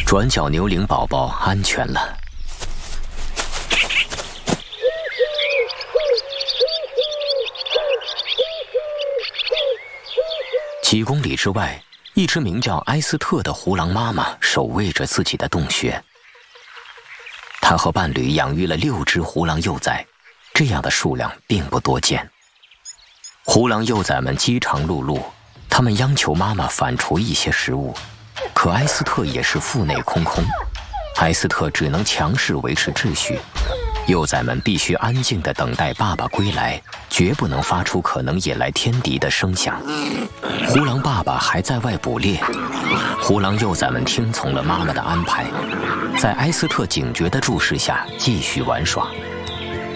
转角牛羚宝宝安全了。几公里之外，一只名叫埃斯特的胡狼妈妈守卫着自己的洞穴。她和伴侣养育了6只胡狼幼崽，这样的数量并不多见。胡狼幼崽们饥肠辘辘，他们央求妈妈反刍一些食物，可埃斯特也是腹内空空。埃斯特只能强势维持秩序，幼崽们必须安静地等待爸爸归来，绝不能发出可能引来天敌的声响。胡狼爸爸还在外捕猎，胡狼幼崽们听从了妈妈的安排，在埃斯特警觉的注视下继续玩耍。